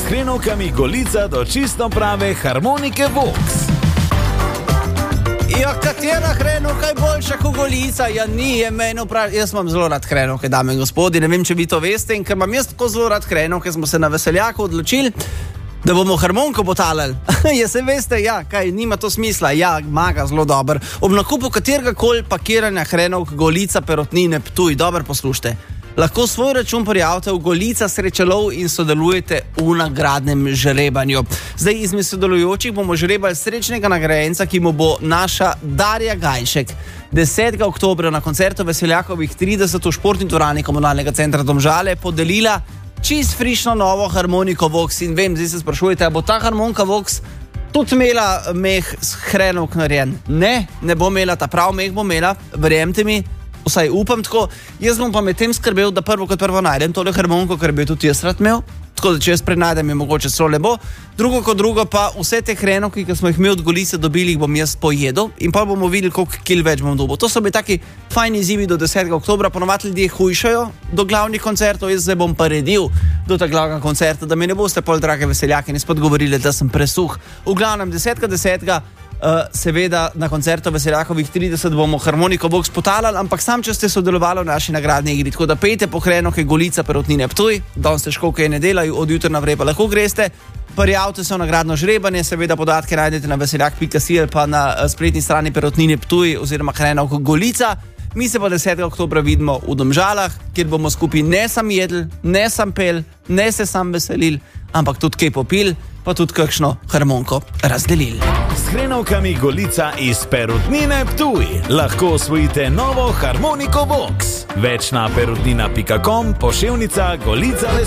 S hrenovkami Golica do čisto prave harmonike Vox. Ja, katera hrenovka je boljša kot Golica? Ja, ni, je meni pravi. Jaz imam zelo rad hrenovke, dame in gospodi, ne vem, če vi to veste, in ker imam jaz tako zelo rad hrenovke, smo se na Veseljaku odločili, da bomo harmoniko potalali. Ja, se veste, ja, kaj, nima to smisla. Ja, maga zelo dober. Ob nakupu katerega koli pakiranja hrenovk Golica, Perutnine, Ptuj, dobro poslušajte. Lahko svoj račun prijavite v Golica Srečelov in sodelujete v nagradnem žrebanju. Zdaj, izmed sodelujočih bomo žrebali srečnega nagrajenca, ki mu bo naša Darja Gajšek 10. oktobra na koncertu Veseljakovih 30 v športni dvorani Komunalnega centra Domžale podelila čist frišno novo harmoniko Vox. In vem, zdaj se sprašujete, a bo ta harmonika Vox tudi imela meh s hrenovk narejen? Ne bo imela, ta prav meh bo imela, verjemte mi, vsaj upam tako. Jaz bom pa med tem skrbel, da prvo kot prvo najdem tole harmoniko, ker bi tudi jaz rad imel, tako da če jaz prenajdem, je mogoče celo lepo. Drugo kot drugo pa vse te hrenovke, ki smo jih mi od Golice dobili, jih bom jaz pojedel in pa bomo videli, koliko kil več bom dobil. To so bili taki fajni izzivi do 10. oktobra, ponovadi ljudje hujšajo do glavnih koncertov, jaz zdaj bom pa redil do tega glavnega koncerta, da mi ne boste pol drage veseljaki in spet govorili, da sem presuh. V glavnem 10.10. Seveda na koncertu Veseljakovih 30 bomo harmoniko Vox potalali, ampak sam, če ste sodelovali v naši nagradni igri, tako da pejte po hrenovke Golica, Perutnine, Ptuj, danes težko kaj ne delajo, od jutra naprej pa lahko greste, prijavite se v nagradno žrebanje, seveda podatke najdete na veseljak.si ali pa na spletni strani Perutnine, Ptuj oziroma hrenovk Golica. Mi se pa 10. oktobra vidimo v Domžalah, kjer bomo skupaj ne sam jedli, ne sam pel, ne se sam veselili, ampak tudi kaj popil, pa tudi kakšno harmoniko razdelili. S hrenovkami Golica iz Perutnine, Ptuj lahko osvojite novo harmoniko Vox. Več na perutnina.com, poševnica Golica.